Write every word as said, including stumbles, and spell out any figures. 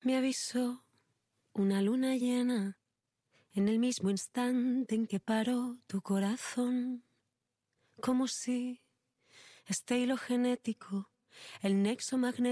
Me avisó una luna llena en el mismo instante en que paró tu corazón, como si este hilo genético, el nexo magnético